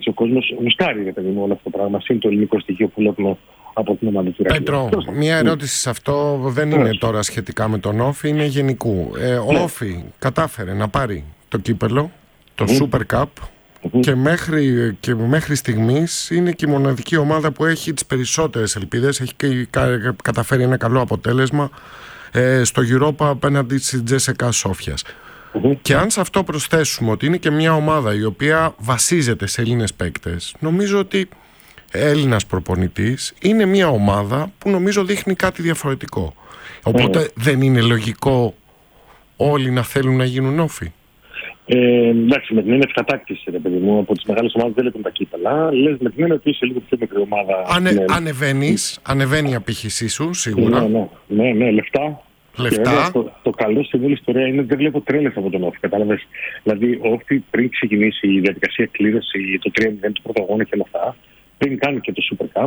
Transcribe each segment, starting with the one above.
έτσι, ο κόσμος γουστάρει όλο αυτό το πράγμα. Είναι το ελληνικό στοιχείο που βλέπουμε από την ομάδα του Ηρακλείου. Πέτρο, μια ερώτηση σε αυτό δεν είναι τώρα σχετικά με τον Όφη, είναι γενικού. Ο Όφη κατάφερε να πάρει το κύπελο, το Super Cup, και μέχρι στιγμής είναι και η μοναδική ομάδα που έχει τις περισσότερες ελπίδες. Έχει καταφέρει ένα καλό αποτέλεσμα στο Europa απέναντι στη Τζέσσεκα Σόφιας. Και αν σε αυτό προσθέσουμε ότι είναι και μια ομάδα η οποία βασίζεται σε Έλληνες παίκτες, νομίζω ότι Έλληνας προπονητής είναι μια ομάδα που νομίζω δείχνει κάτι διαφορετικό. Οπότε δεν είναι λογικό όλοι να θέλουν να γίνουν Όφοι? Εντάξει, με την έννοια της κατάκτησης, ρε παιδί μου, από τις μεγάλες ομάδες δεν λείπουν τα κύπελα. Λες με την έννοια ότι είσαι λίγο πιο μικρή ομάδα. Ανεβαίνει η απήχησή σου, σίγουρα. Ναι, λεφτά. Το καλό στην όλη ιστορία είναι ότι δεν βλέπω τρέλες από τον Όφη. Κατάλαβες. Δηλαδή, ο Όφη πριν ξεκινήσει η διαδικασία κλήρωση, το 3-0 του πρωταγώνα και όλα αυτά, πριν κάνει και το Super Cup,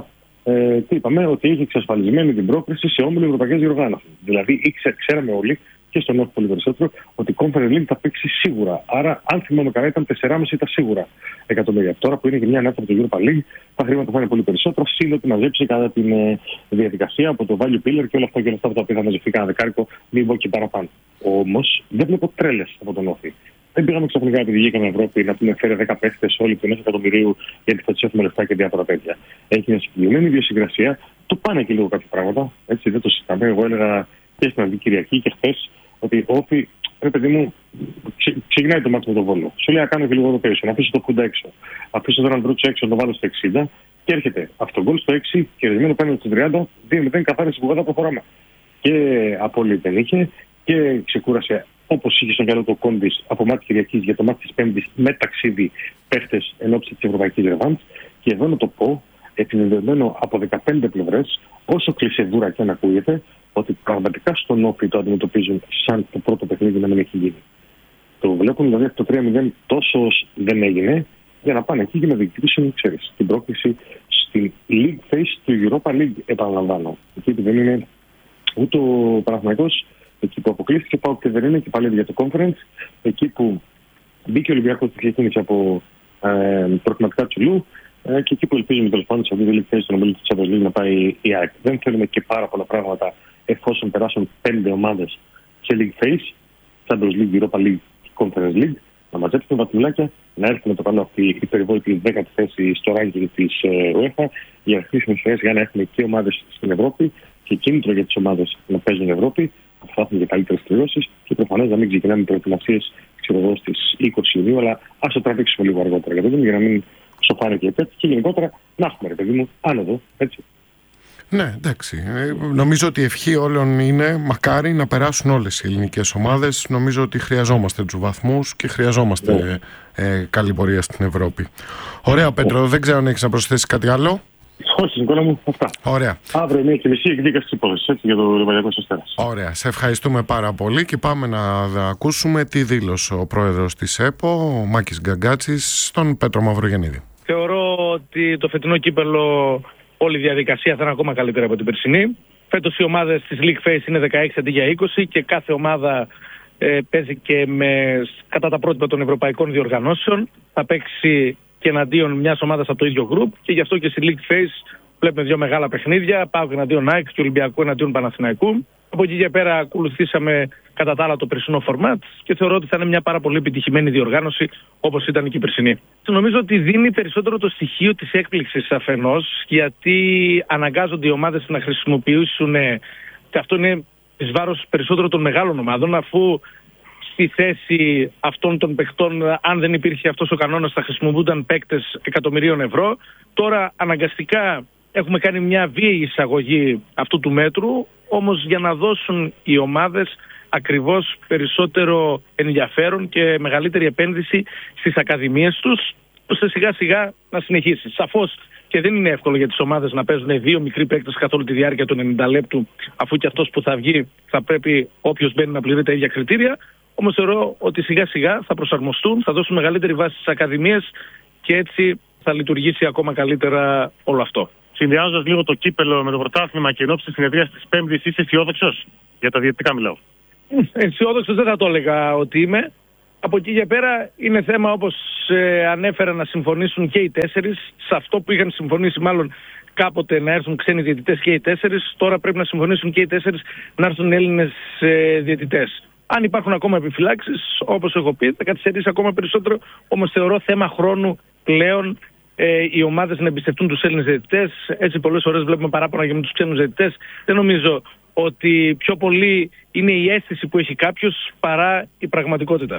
τι είπαμε, ότι είχε εξασφαλισμένη την πρόκριση σε όμιλο ευρωπαϊκής διοργάνωσης. Δηλαδή, ξέραμε όλοι και στον Όφη πολύ περισσότερο ότι η Conference League θα παίξει σίγουρα. Άρα, αν θυμάμαι καλά, ήταν 4,5 ήταν σίγουρα εκατομμύρια. Τώρα που είναι και μια ανάπτυξη από το Europa League, τα χρήματα θα είναι πολύ περισσότερο. Σύλλογο ότι μαζέψει κατά τη διαδικασία από το Value Pillar και όλα αυτά που τα οποία θα μαζευτεί κανένα δεκάρικο, μην πω και παραπάνω. Όμως, δεν βλέπω τρέλες από τον Όφη. Δεν πήγαμε ξαφνικά επειδή βγήκαμε Ευρώπη να πούμε φέρε 10 παίχτες όλοι του 1 εκατομμυρίου γιατί θα τους έχουμε λεφτά και διάφορα τέτοια. Έχει μια συγκεκριμένη ιδιοσυγκρασία. Του πάνε και λίγο κάποια πράγματα. Έτσι, δεν το συζητάμε. Εγώ έλεγα και στην Αντική Κυριακή και χθες ότι Όφη, ρε παιδί μου, ξεκινάει το μάτι με τον Βόλο. Σου λέει να κάνω και λίγο rotation, να αφήσω το Κούντα έξω. Αφήσω τον Ανδρούτσο έξω, να το βάλω στο 60 και έρχεται αυτό το γκολ στο 6 και ρεσμένο πέναντι στο 30, 2-0 καθάριση που προχωράμε. Και απόλυτη δεν είχε και ξεκούρασε όπως είχε στο μυαλό του Κόντις από μάτι Κυριακής για το μάτι της Πέμπτης με ταξίδι παίχτες εν ώψη της Ευρωπαϊκής Ρεβάντς. Και εδώ να το πω, επινδεδεμένο από 15 πλευρές, όσο κλεισεδούρα και αν ακούγεται, ότι πραγματικά στον Όφη το αντιμετωπίζουν σαν το πρώτο παιχνίδι να μην έχει γίνει. Το βλέπουν δηλαδή το 3-0 τόσο δεν έγινε για να πάνε εκεί και να διεκδικήσουν, ξέρεις, την πρόκληση στην League Phase του Europa League, επαναλαμβάνω. Εκεί που δεν είναι ούτε ο Παναθηναϊκός, εκεί που αποκλείστηκε, πάω και δεν είναι και παλεύει για το Conference, εκεί που μπήκε ο Ολυμπιακός που ξεκίνησε από προκριματικά τσουλού, και εκεί που ελπίζουμε τέλος πάντων σε αυτή τη λίγη θέση των ομίλων της Champions League να πάει η ΑΕΚ. Δεν θέλουμε και πάρα πολλά πράγματα εφόσον περάσουν 5 ομάδες σε League Phase, Champions League, Europa League και Conference League, να μαζέψουμε βαθμιλάκια, να έρθουμε το καλό αυτή η περιβόητη 10η θέση στο ranking της UEFA, για να χτίσουμε σειρές για να έχουμε και ομάδες στην Ευρώπη και κίνητρο για τις ομάδες να παίζουν Ευρώπη, να θα έχουμε και καλύτερες κληρώσεις και προφανώς να μην ξεκινάμε προετοιμασίες στις 20 Ιουνίου, αλλά ας το τραβήξουμε λίγο αργότερα για να μην σοφάρει και επέτει και γενικότερα να έχουμε, ρε παιδί μου, άνοδο, έτσι. Ναι, εντάξει. Νομίζω ότι η ευχή όλων είναι μακάρι να περάσουν όλες οι ελληνικές ομάδες. Νομίζω ότι χρειαζόμαστε τους βαθμούς και χρειαζόμαστε καλή πορεία στην Ευρώπη. Ωραία, Πέτρο, δεν ξέρω αν έχεις να προσθέσεις κάτι άλλο. Όχι, Νικόλα μου, αυτά. Ωραία. Αύριο 9:30 εκδίκαση της υπόθεσης, έτσι, για το Ρεβαλιακός Αστέρας. Ωραία, σε ευχαριστούμε πάρα πολύ και πάμε να ακούσουμε τι δήλωσε ο πρόεδρος της ΕΠΟ, ο Μάκης Γκαγκάτσης, στον Πέτρο Μαυρογεννίδη. Θεωρώ ότι το φετινό κύπελο, όλη η διαδικασία θα είναι ακόμα καλύτερη από την περσινή. Φέτος οι ομάδες της League Phase είναι 16 αντί για 20 και κάθε ομάδα παίζει και κατά τα πρότυπα των ευρωπαϊκών διοργανώσεων. Θα παίξει και εναντίον μιας ομάδας από το ίδιο γκρουπ και γι' αυτό και στη League Phase βλέπουμε δύο μεγάλα παιχνίδια, ΠΑΟΚ εναντίον ΑΕΚ και Ολυμπιακού εναντίον Παναθηναϊκού. Από εκεί και πέρα ακολουθήσαμε κατά τα άλλα το περσινό φορμάτ και θεωρώ ότι θα είναι μια πάρα πολύ επιτυχημένη διοργάνωση όπως ήταν και η περσινή. Νομίζω ότι δίνει περισσότερο το στοιχείο της έκπληξης αφενός, γιατί αναγκάζονται οι ομάδες να χρησιμοποιήσουν, και αυτό είναι εις βάρος περισσότερο των μεγάλων ομάδων, αφού στη θέση αυτών των παιχτών, αν δεν υπήρχε αυτός ο κανόνας, θα χρησιμοποιούνταν παίκτες εκατομμυρίων ευρώ. Τώρα αναγκαστικά έχουμε κάνει μια βίαιη εισαγωγή αυτού του μέτρου, όμως για να δώσουν οι ομάδες ακριβώς περισσότερο ενδιαφέρον και μεγαλύτερη επένδυση στις ακαδημίες τους, ώστε σιγά σιγά να συνεχίσει. Σαφώς και δεν είναι εύκολο για τις ομάδες να παίζουν δύο μικροί παίκτες καθ' όλη τη διάρκεια του 90 λεπτού, αφού και αυτός που θα βγει θα πρέπει όποιος μπαίνει να πληρεί τα ίδια κριτήρια. Όμως θεωρώ ότι σιγά σιγά θα προσαρμοστούν, θα δώσουν μεγαλύτερη βάση στις ακαδημίες και έτσι θα λειτουργήσει ακόμα καλύτερα όλο αυτό. Συνδυάζοντας λίγο το κύπελο με το πρωτάθλημα και εν ώψη της συνεδρίας της Πέμπτης, είσαι αισιόδοξος? Για τα διαιτητικά μιλάω. Αισιόδοξος δεν θα το έλεγα ότι είμαι. Από εκεί για πέρα είναι θέμα, όπως ανέφερα, να συμφωνήσουν και οι 4. Σε αυτό που είχαν συμφωνήσει μάλλον κάποτε, να έρθουν ξένοι διαιτητές και οι 4, τώρα πρέπει να συμφωνήσουν και οι 4 να έρθουν Έλληνες διαιτητές. Αν υπάρχουν ακόμα επιφυλάξεις, όπως έχω πει, θα καθυστερήσει ακόμα περισσότερο, όμως θεωρώ θέμα χρόνου πλέον οι ομάδες να εμπιστευτούν τους Έλληνες διαιτητές. Έτσι πολλές φορές βλέπουμε παράπονα για με τους ξένους διαιτητές. Δεν νομίζω ότι πιο πολύ είναι η αίσθηση που έχει κάποιος παρά η πραγματικότητα.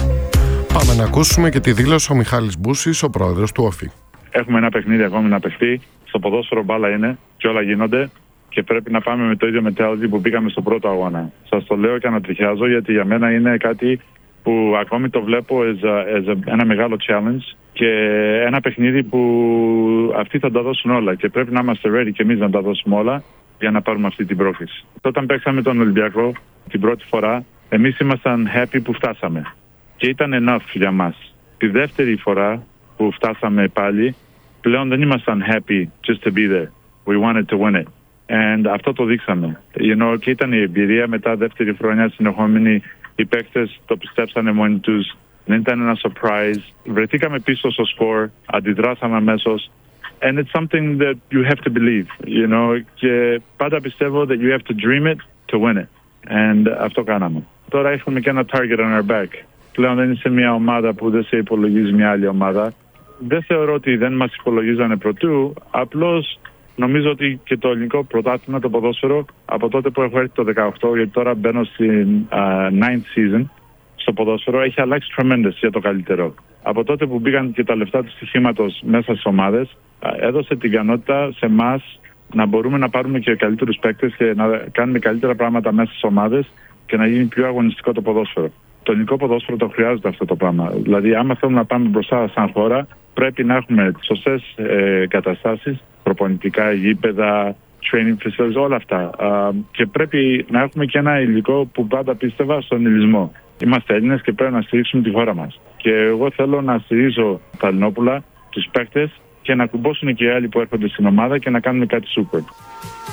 Πάμε να ακούσουμε και τη δήλωση ο Μιχάλης Μπούσης, ο πρόεδρος του ΟΦΗ. Έχουμε ένα παιχνίδι ακόμη να παιχτεί. Στο ποδόσφαιρο μπάλα είναι και όλα γίνονται. Και πρέπει να πάμε με το ίδιο mentality που πήγαμε στο πρώτο αγώνα. Σας το λέω και ανατριχιάζω, γιατί για μένα είναι κάτι που ακόμη το βλέπω ένα μεγάλο challenge και ένα παιχνίδι που αυτοί θα τα δώσουν όλα και πρέπει να είμαστε ready και εμείς να τα δώσουμε όλα για να πάρουμε αυτή την πρόκληση. Όταν παίξαμε τον Ολυμπιακό την πρώτη φορά, εμείς ήμασταν happy που φτάσαμε και ήταν enough για μας. Τη δεύτερη φορά που φτάσαμε πάλι, πλέον δεν ήμασταν happy just to be there. We wanted to win it. And αυτό το δείξαμε. Και ήταν η εμπειρία μετά δεύτερη χρονιά συνεχόμενη. Οι παίκτες το πιστέψανε μόνοι τους. Δεν ήταν ένα surprise. Βρεθήκαμε πίσω στο σκορ. Αντιδράσαμε αμέσως. And it's something that you have to believe. Και πάντα πιστεύω that you have to dream it to win it. And αυτό κάναμε. Τώρα έχουμε και ένα target on our back. Πλέον δεν είσαι μια ομάδα που δεν σε υπολογίζει μια άλλη ομάδα. Δεν θεωρώ ότι δεν μας υπολογίζανε πρωτού. Απλώς νομίζω ότι και το ελληνικό πρωτάθλημα, το ποδόσφαιρο, από τότε που έχω έρθει το 2018, γιατί τώρα μπαίνω στην 9th season στο ποδόσφαιρο, έχει αλλάξει tremendous για το καλύτερο. Από τότε που μπήκαν και τα λεφτά του στοιχήματος μέσα στις ομάδες, έδωσε την ικανότητα σε εμάς να μπορούμε να πάρουμε και καλύτερους παίκτες και να κάνουμε καλύτερα πράγματα μέσα στις ομάδες και να γίνει πιο αγωνιστικό το ποδόσφαιρο. Το ελληνικό ποδόσφαιρο το χρειάζεται αυτό το πράγμα. Δηλαδή, άμα θέλουμε να πάμε μπροστά σαν χώρα, πρέπει να έχουμε σωστές καταστάσεις, προπονητικά, γήπεδα, training facilities, όλα αυτά. Και πρέπει να έχουμε και ένα υλικό που πάντα πίστευα στον ελληνισμό. Είμαστε Έλληνες και πρέπει να στηρίξουμε τη χώρα μας. Και εγώ θέλω να στηρίζω τα Ελληνόπουλα, τους παίκτες και να κουμπώσουν και οι άλλοι που έρχονται στην ομάδα και να κάνουμε κάτι super.